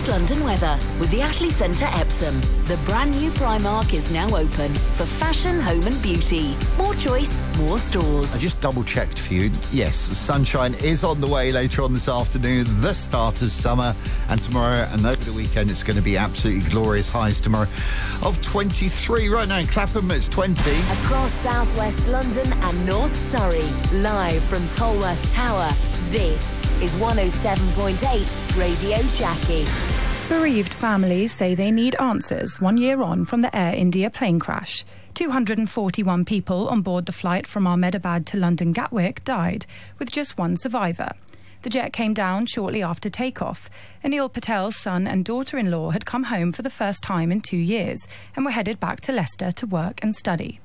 West London weather with the Ashley Centre Epsom. The brand new Primark is now open for fashion, home and beauty. More choice, more stores. I just double-checked for you. Yes, sunshine is on the way later on this afternoon, the start of summer. And tomorrow and over the weekend, it's going to be absolutely glorious. Highs tomorrow of 23. Right now in Clapham, it's 20. Across southwest London and North Surrey, live from Tolworth Tower, this is 107.8 Radio Jackie. Bereaved families say they need answers 1 year on from the Air India plane crash. 241 people on board the flight from Ahmedabad to London Gatwick died, with just one survivor. The jet came down shortly after takeoff. Anil Patel's son and daughter-in-law had come home for the first time in 2 years and were headed back to Leicester to work and study.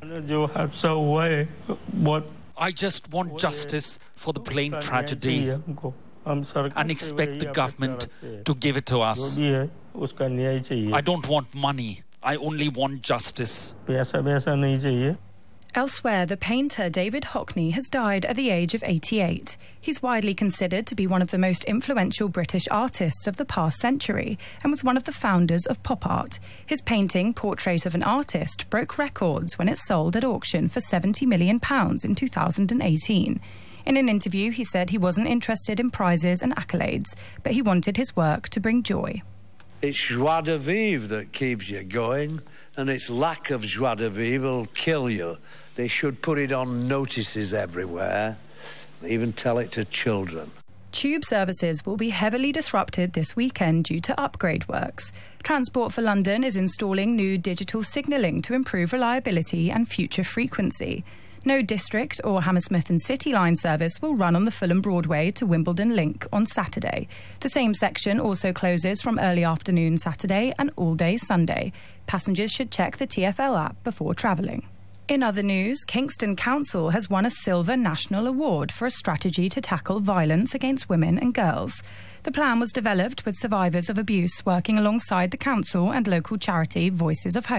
I just want justice for the plane tragedy and expect the government to give it to us. I don't want money. I only want justice. Elsewhere, the painter David Hockney has died at the age of 88. He's widely considered to be one of the most influential British artists of the past century and was one of the founders of pop art. His painting, Portrait of an Artist, broke records when it sold at auction for £70 million in 2018. In an interview, he said he wasn't interested in prizes and accolades, but he wanted his work to bring joy. It's joie de vivre that keeps you going, and its lack of joie de vivre will kill you. They should put it on notices everywhere, even tell it to children. Tube services will be heavily disrupted this weekend due to upgrade works. Transport for London is installing new digital signalling to improve reliability and future frequency. No District or Hammersmith and City Line service will run on the Fulham Broadway to Wimbledon link on Saturday. The same section also closes from early afternoon Saturday and all day Sunday. Passengers should check the TfL app before travelling. In other news, Kingston Council has won a Silver National Award for a strategy to tackle violence against women and girls. The plan was developed with survivors of abuse working alongside the council and local charity Voices of Hope.